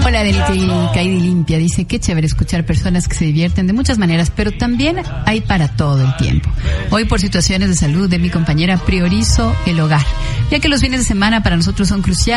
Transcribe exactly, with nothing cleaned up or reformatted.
Hola, Delita Caída y Limpia. Dice, qué chévere escuchar personas que se divierten de muchas maneras, pero también hay para todo el tiempo. Hoy, por situaciones de salud de mi compañera, priorizo el hogar, ya que los fines de semana para nosotros son cruciales.